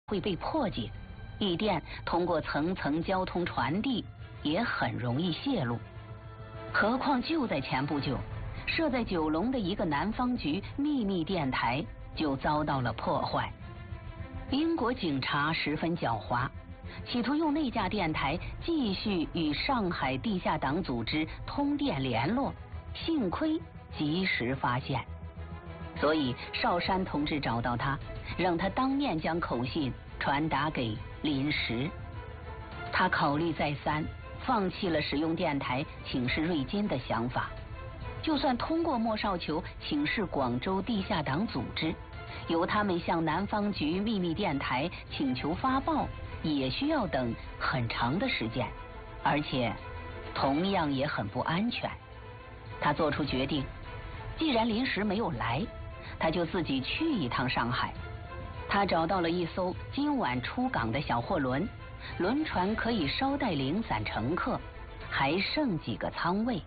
会被破解，异电通过层层交通传递也很容易泄露。何况就在前不久，设在九龙的一个南方局秘密电台就遭到了破坏。英国警察十分狡猾，企图用那架电台继续与上海地下党组织通电联络，幸亏及时发现。所以邵山同志找到他，让他当面将口信传达给林石。他考虑再三，放弃了使用电台请示瑞金的想法。就算通过莫少球请示广州地下党组织，由他们向南方局秘密电台请求发报，也需要等很长的时间，而且同样也很不安全。他做出决定，既然临时没有来，他就自己去一趟上海。他找到了一艘今晚出港的小货轮，轮船可以捎带零散乘客，还剩几个舱位。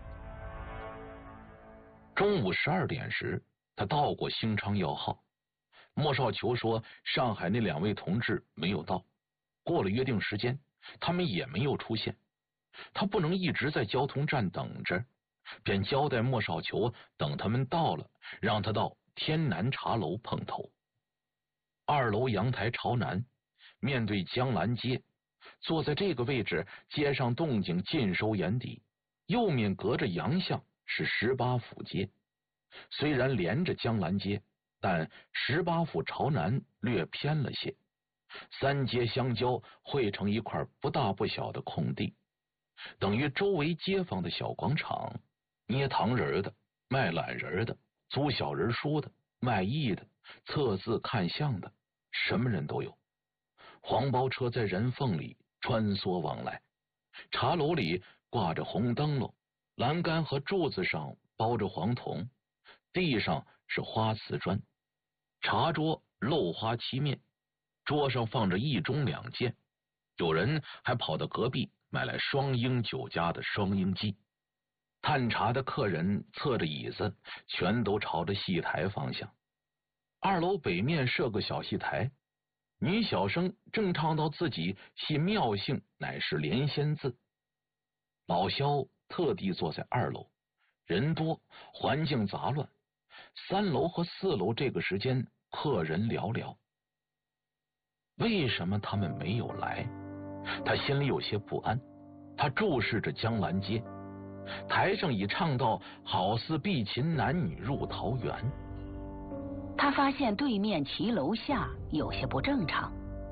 中午12点时，他到过兴昌1号。莫少球说上海那2位同志没有到，过了约定时间，他们也没有出现。他不能一直在交通站等着，便交代莫少球等他们到了，让他到天南茶楼碰头。2楼阳台朝南，面对江兰街，坐在这个位置，街上动静尽收眼底。右面隔着洋巷是18府街，虽然连着江兰街，但18府朝南略偏了些，3街相交汇成一块不大不小的空地，等于周围街坊的小广场，捏糖人的、卖懒人的、租小人书的、卖艺的、测字看相的，什么人都有。黄包车在人缝里穿梭往来，茶楼里挂着红灯笼，栏杆和柱子上包着黄铜，地上是花瓷砖，茶桌镂花漆面，桌上放着1盅2件，有人还跑到隔壁买来双英酒家的双英鸡。探茶的客人侧着椅子，全都朝着戏台方向。2楼北面设个小戏台，女小生正唱到自己戏妙性乃是连仙字。老萧特地坐在2楼，人多，环境杂乱。3楼和4楼这个时间客人寥寥。为什么他们没有来？他心里有些不安。他注视着江兰街，台上已唱到好似碧琴男女入桃源。 他发现对面骑楼下有些不正常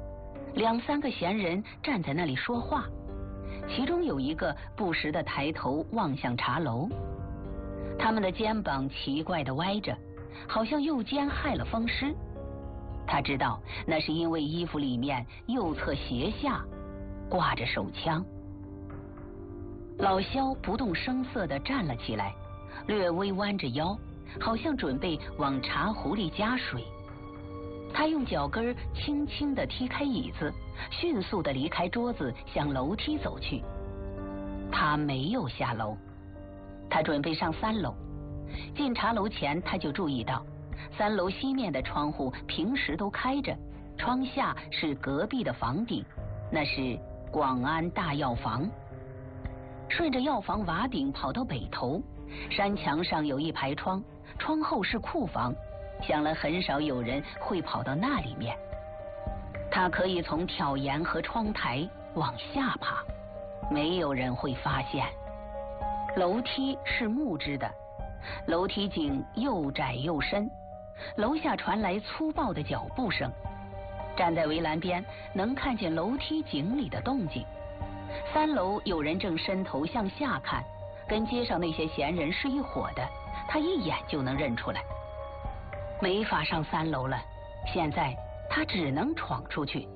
，2、3个闲人站在那里说话，其中有一个不时地抬头望向茶楼，他们的肩膀奇怪地歪着，好像右肩害了风湿。他知道那是因为衣服里面右侧斜下挂着手枪。老萧不动声色地站了起来，略微弯着腰，好像准备往茶壶里加水。他用脚跟轻轻地踢开椅子，迅速地离开桌子，向楼梯走去。他没有下楼，他准备上3楼。进茶楼前，他就注意到3楼西面的窗户平时都开着，窗下是隔壁的房顶，那是广安大药房。顺着药房瓦顶跑到北头，山墙上有一排窗，窗后是库房，想来很少有人会跑到那里面。他可以从挑檐和窗台往下爬，没有人会发现。楼梯是木质的，楼梯井又窄又深，楼下传来粗暴的脚步声。站在围栏边，能看见楼梯井里的动静。3楼有人正伸头向下看，跟街上那些闲人是一伙的，他一眼就能认出来。没法上3楼了，现在他只能闯出去。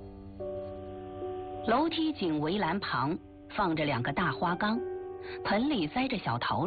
楼梯井围栏旁放着2个大花缸，盆里栽着小桃